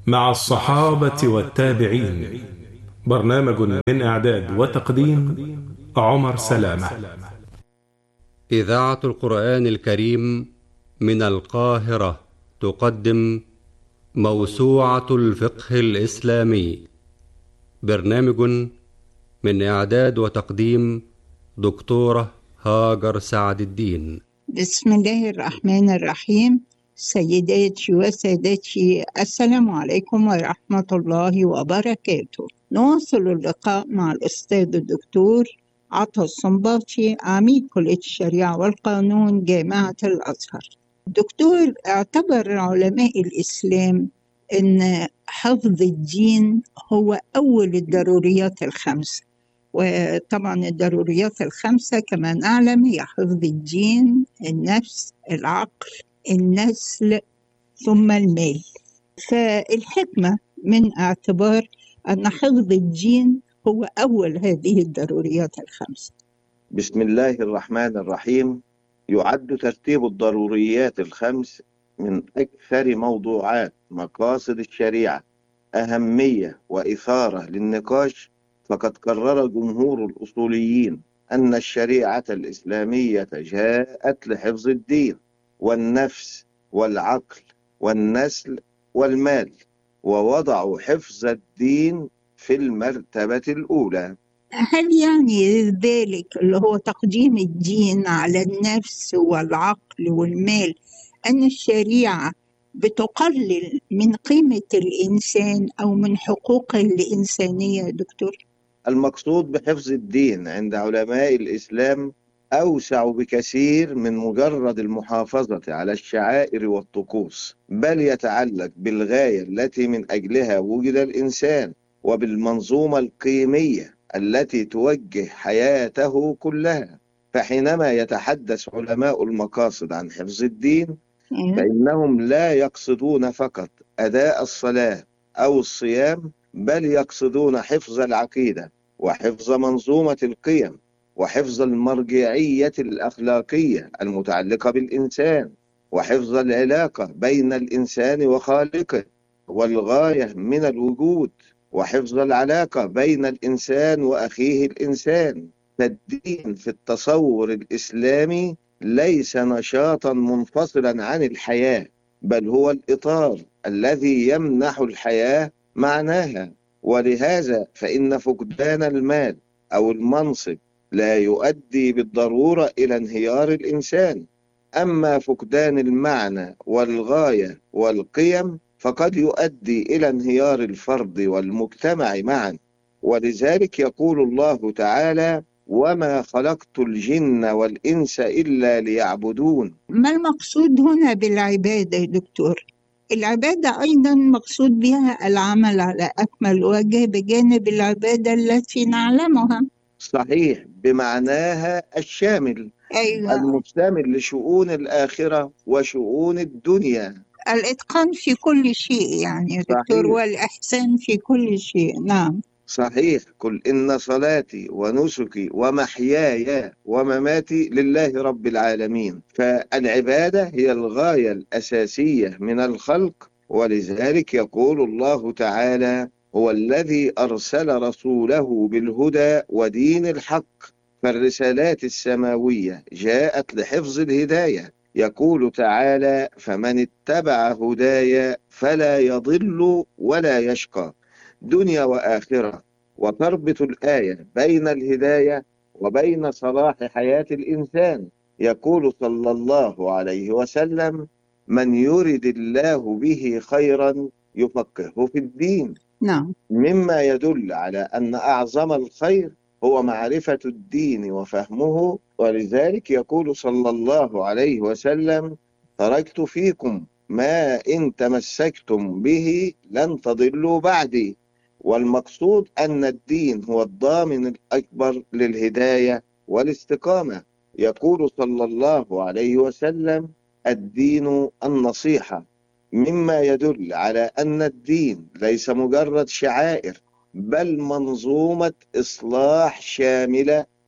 مع الصحابة والتابعين. برنامج من إعداد وتقديم عمر سلامة. إذاعة القرآن الكريم من القاهرة تقدم موسوعة الفقه الإسلامي. برنامج من إعداد وتقديم دكتورة هاجر سعد الدين. بسم الله الرحمن الرحيم. سيداتي وسادتي، السلام عليكم ورحمة الله وبركاته. نواصل اللقاء مع الأستاذ الدكتور عطا الصنباطي، عميد كلية الشريعة والقانون جامعة الأزهر. دكتور، اعتبر علماء الإسلام أن حفظ الدين هو أول الضروريات الخمس، وطبعا الضروريات الخمسة كما نعلم هي حفظ الدين، النفس، العقل، النسل، ثم المال. فالحكمة من اعتبار أن حفظ الدين هو أول هذه الضروريات الخمسة. بسم الله الرحمن الرحيم. يعد ترتيب الضروريات الخمس من أكثر موضوعات مقاصد الشريعة أهمية وإثارة للنقاش، فقد قرر جمهور الأصوليين أن الشريعة الإسلامية جاءت لحفظ الدين والنفس والعقل والنسل والمال، ووضعوا حفظ الدين في المرتبة الأولى. هل يعني ذلك اللي هو تقديم الدين على النفس والعقل والمال أن الشريعة بتقلل من قيمة الإنسان أو من حقوقه الإنسانية يا دكتور؟ المقصود بحفظ الدين عند علماء الإسلام أوسع بكثير من مجرد المحافظة على الشعائر والطقوس، بل يتعلق بالغاية التي من أجلها وجد الإنسان وبالمنظومة القيمية التي توجه حياته كلها. فحينما يتحدث علماء المقاصد عن حفظ الدين فإنهم لا يقصدون فقط أداء الصلاة أو الصيام، بل يقصدون حفظ العقيدة وحفظ منظومة القيم وحفظ المرجعية الأخلاقية المتعلقة بالإنسان وحفظ العلاقة بين الإنسان وخالقه والغاية من الوجود وحفظ العلاقة بين الإنسان وأخيه الإنسان. فالدين في التصور الإسلامي ليس نشاطا منفصلا عن الحياة، بل هو الإطار الذي يمنح الحياة معناها. ولهذا فإن فقدان المال أو المنصب لا يؤدي بالضرورة إلى انهيار الإنسان، أما فقدان المعنى والغاية والقيم فقد يؤدي إلى انهيار الفرد والمجتمع معا. ولذلك يقول الله تعالى: وما خلقت الجن والإنس إلا ليعبدون. ما المقصود هنا بالعبادة يا دكتور؟ العبادة أيضا مقصود بها العمل على أكمل وجه بجانب العبادة التي نعلمها. صحيح، بمعناها الشامل. أيوة. المشتمل لشؤون الآخرة وشؤون الدنيا. الإتقان في كل شيء يعني يا دكتور، صحيح. والإحسان في كل شيء. نعم صحيح. قل إن صلاتي ونسكي ومحياي ومماتي لله رب العالمين. فالعبادة هي الغاية الأساسية من الخلق، ولذلك يقول الله تعالى: هو الذي أرسل رسوله بالهدى ودين الحق. فالرسالات السماوية جاءت لحفظ الهداية. يقول تعالى: فمن اتبع هدايا فلا يضل ولا يشقى دنيا وآخرة. وتربط الآية بين الهداية وبين صلاح حياة الإنسان. يقول صلى الله عليه وسلم: من يرد الله به خيرا يفقهه في الدين. نعم. مما يدل على أن أعظم الخير هو معرفة الدين وفهمه. ولذلك يقول صلى الله عليه وسلم: تركت فيكم ما إن تمسكتم به لن تضلوا بعدي. والمقصود أن الدين هو الضامن الأكبر للهداية والاستقامة. يقول صلى الله عليه وسلم: الدين النصيحة. مما يدل على أن الدين ليس مجرد شعائر، بل منظومة إصلاح شاملة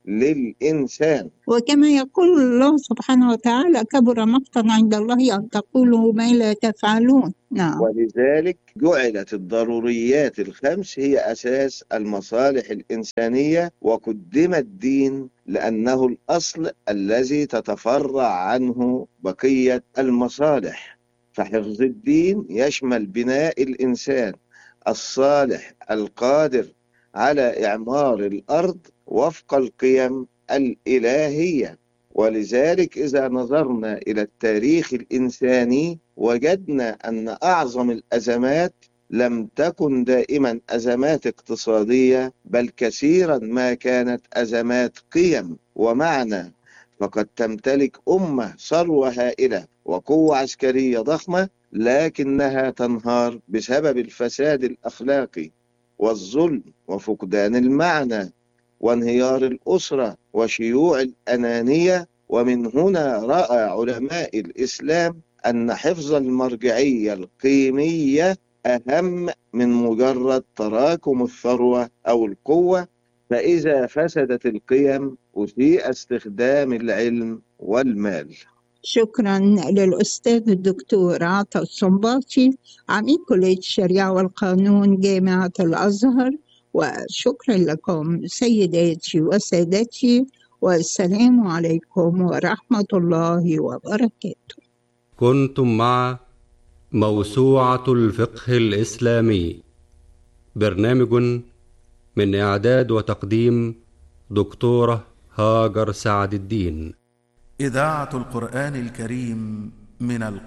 للإنسان. وكما يقول الله سبحانه وتعالى: كبر مقتا عند الله أن تقولوا ما لا تفعلون. نعم. ولذلك جعلت الضروريات الخمس هي أساس المصالح الإنسانية، وقدم الدين لأنه الأصل الذي تتفرع عنه بقية المصالح. فحفظ الدين يشمل بناء الإنسان الصالح القادر على إعمار الأرض وفق القيم الإلهية. ولذلك إذا نظرنا إلى التاريخ الإنساني وجدنا أن أعظم الأزمات لم تكن دائما أزمات اقتصادية، بل كثيرا ما كانت أزمات قيم ومعنى. فقد تمتلك أمة ثروة هائلة وقوة عسكرية ضخمة، لكنها تنهار بسبب الفساد الأخلاقي والظلم وفقدان المعنى وانهيار الأسرة وشيوع الأنانية. ومن هنا رأى علماء الإسلام أن حفظ المرجعية القيمية أهم من مجرد تراكم الثروة أو القوة. فإذا فسدت القيم أسيء استخدام العلم والمال. شكرا للأستاذ الدكتور عطا الصنباطي، عميد كلية الشريعة والقانون جامعة الأزهر. وشكرا لكم سيداتي وسادتي، والسلام عليكم ورحمة الله وبركاته. كنتم مع موسوعة الفقه الإسلامي، برنامج من إعداد وتقديم دكتورة هاجر سعد الدين. إذاعة القرآن الكريم من